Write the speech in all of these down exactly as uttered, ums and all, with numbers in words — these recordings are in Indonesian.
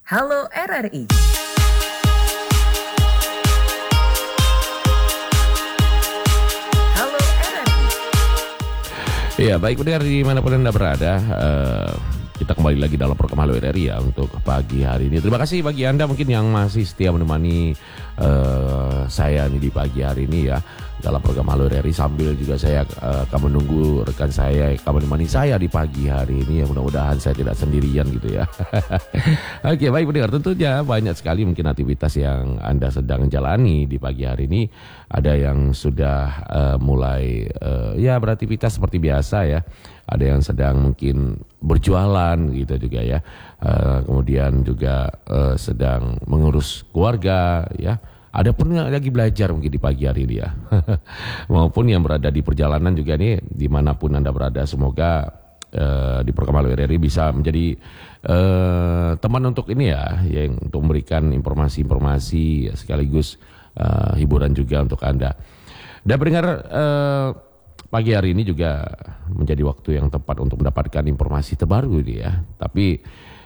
Halo R R I. Halo R R I. Iya, baik pendengar dimanapun Anda berada, uh, kita kembali lagi dalam program Halo R R I ya untuk pagi hari ini. Terima kasih bagi Anda mungkin yang masih setia menemani uh, saya nih di pagi hari ini ya dalam program Halo R R I, sambil juga saya uh, akan menunggu rekan saya yang akan menemani saya di pagi hari ini ya, mudah-mudahan saya tidak sendirian gitu ya. Oke, baik pendengar, tentunya banyak sekali mungkin aktivitas yang Anda sedang jalani di pagi hari ini. Ada yang sudah uh, mulai uh, ya beraktivitas seperti biasa ya. Ada yang sedang mungkin berjualan gitu juga ya. Uh, kemudian juga uh, sedang mengurus keluarga ya. Ada pun yang lagi belajar mungkin di pagi hari ini ya. Maupun yang berada di perjalanan juga nih, dimanapun Anda berada, semoga uh, di program Halo R R I bisa menjadi uh, teman untuk ini ya, yang untuk memberikan informasi-informasi ya, sekaligus uh, hiburan juga untuk Anda. Dan pendengar, uh, pagi hari ini juga menjadi waktu yang tepat untuk mendapatkan informasi terbaru ini ya. Tapi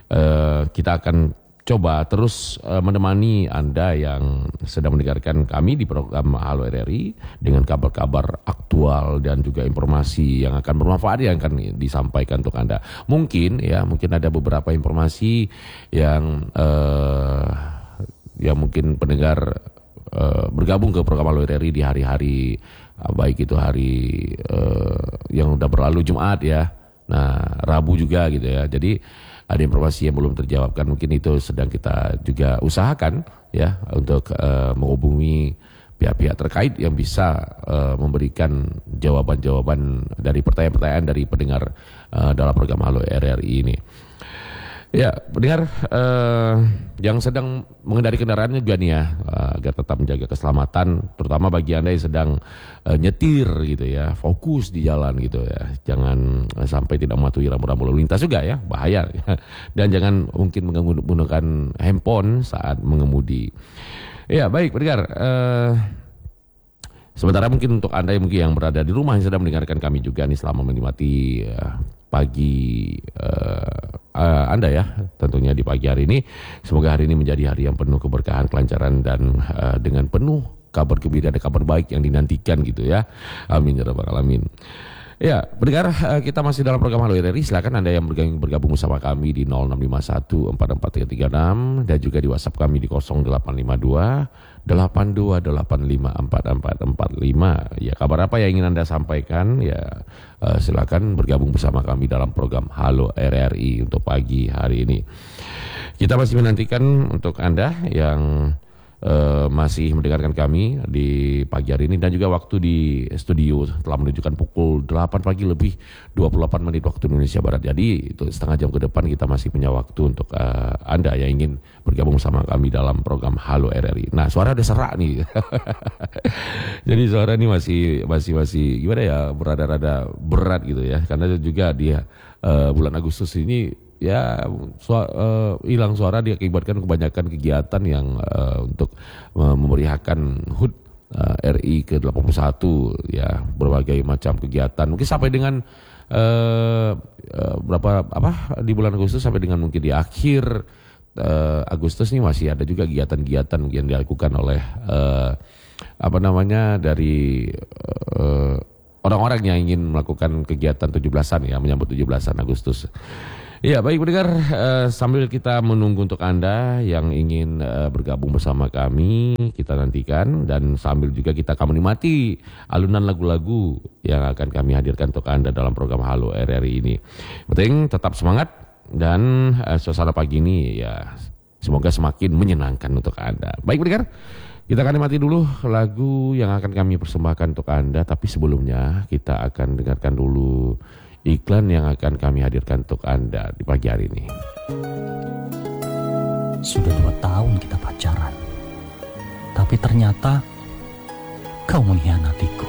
uh, kita akan coba terus uh, menemani Anda yang sedang mendengarkan kami di program Halo R R I dengan kabar-kabar aktual dan juga informasi yang akan bermanfaat yang akan disampaikan untuk Anda. Mungkin ya, mungkin ada beberapa informasi yang uh, yang mungkin pendengar uh, bergabung ke program Halo R R I di hari-hari uh, baik itu hari uh, yang udah berlalu, Jumat ya. Nah, Rabu juga gitu ya. Jadi ada informasi yang belum terjawabkan, mungkin itu sedang kita juga usahakan ya untuk uh, menghubungi pihak-pihak terkait yang bisa uh, memberikan jawaban-jawaban dari pertanyaan-pertanyaan dari pendengar uh, dalam program Halo R R I ini. Ya, pendengar uh, yang sedang mengendari kendaraannya juga nih ya, uh, agar tetap menjaga keselamatan, terutama bagi Anda yang sedang uh, nyetir gitu ya, fokus di jalan gitu ya. Jangan uh, sampai tidak mematuhi rambu-rambu lalu lintas juga ya, bahaya. Dan jangan mungkin menggunakan handphone saat mengemudi. Ya, baik pendengar, uh, sementara mungkin untuk Anda yang mungkin yang berada di rumah yang sedang mendengarkan kami juga nih selama menikmati uh, pagi uh, uh, Anda ya, tentunya di pagi hari ini, semoga hari ini menjadi hari yang penuh keberkahan, kelancaran dan uh, dengan penuh kabar gembira dan kabar baik yang dinantikan gitu ya. Amin ya rabbal alamin. Ya, pendengar, kita masih dalam program Halo R R I. Silakan Anda yang bergabung, bergabung bersama kami di nol enam lima satu empat empat tiga tiga enam dan juga di WhatsApp kami di nol delapan lima dua delapan dua delapan lima empat empat empat lima. Ya, kabar apa yang ingin Anda sampaikan? Ya, uh, silakan bergabung bersama kami dalam program Halo R R I untuk pagi hari ini. Kita masih menantikan untuk Anda yang Uh, masih mendengarkan kami di pagi hari ini, dan juga waktu di studio telah menunjukkan pukul delapan pagi lebih dua puluh delapan menit waktu Indonesia Barat. Jadi itu setengah jam ke depan kita masih punya waktu untuk uh, Anda yang ingin bergabung sama kami dalam program Halo R R I. Nah, suara udah serak nih. Jadi suara ini masih masih masih gimana ya, berada-rada berat gitu ya, karena juga dia uh, bulan Agustus ini ya hilang suara, uh, suara diakibatkan kebanyakan kegiatan yang uh, untuk uh, memeriahkan H U D uh, R I ke delapan puluh satu ya, berbagai macam kegiatan mungkin sampai dengan uh, uh, berapa apa di bulan Agustus sampai dengan mungkin di akhir uh, Agustus ini masih ada juga kegiatan-kegiatan yang dilakukan oleh uh, apa namanya dari uh, orang-orang yang ingin melakukan kegiatan tujuh belasan ya, menyambut tujuh belasan Agustus. Ya, baik pendengar, uh, sambil kita menunggu untuk Anda yang ingin uh, bergabung bersama kami, kita nantikan, dan sambil juga kita akan menikmati alunan lagu-lagu yang akan kami hadirkan untuk Anda dalam program Halo R R I ini. Penting tetap semangat, dan uh, suasana pagi ini ya semoga semakin menyenangkan untuk Anda. Baik pendengar, kita akan nikmati dulu lagu yang akan kami persembahkan untuk Anda, tapi sebelumnya kita akan dengarkan dulu iklan yang akan kami hadirkan untuk Anda di pagi hari ini. Sudah dua tahun kita pacaran, tapi ternyata kau mengkhianatiku.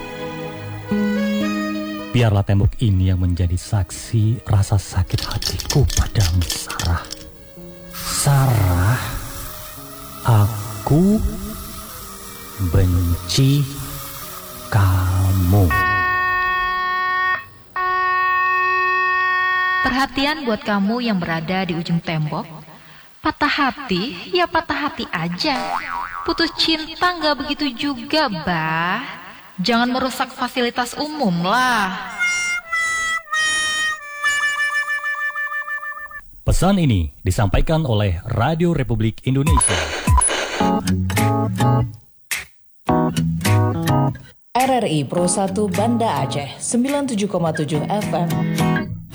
Biarlah tembok ini yang menjadi saksi rasa sakit hatiku padamu, Sarah. Sarah, aku benci kamu. Perhatian buat kamu yang berada di ujung tembok. Patah hati, ya patah hati aja. Putus cinta nggak begitu juga, bah. Jangan merusak fasilitas umum lah. Pesan ini disampaikan oleh Radio Republik Indonesia. R R I Pro satu Banda Aceh sembilan puluh tujuh koma tujuh F M.